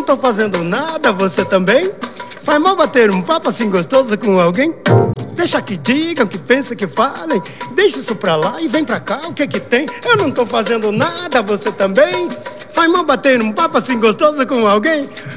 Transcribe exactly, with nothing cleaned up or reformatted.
tô fazendo nada, você também? Faz mal bater um papo assim gostoso com alguém? Deixa que digam, que pensem, que falem. Deixa isso pra lá e vem pra cá, o que que tem? Eu não tô fazendo nada, você também? Faz mal bater um papo assim gostoso com alguém?